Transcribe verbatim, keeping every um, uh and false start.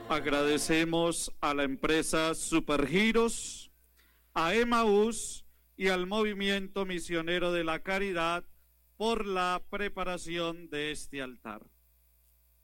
Agradecemos a la empresa Supergiros, a Emaús y al Movimiento Misionero de la Caridad por la preparación de este altar.